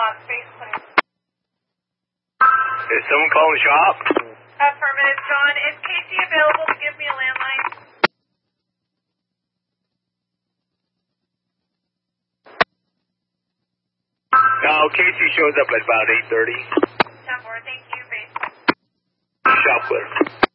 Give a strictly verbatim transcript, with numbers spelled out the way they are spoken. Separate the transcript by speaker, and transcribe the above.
Speaker 1: space, please.
Speaker 2: Is someone calling the shop?
Speaker 1: Affirmative, John. Is Casey available to give me a landline?
Speaker 2: No, Casey shows up at about eight thirty.
Speaker 1: ten four, thank you, base.
Speaker 2: Shop clear.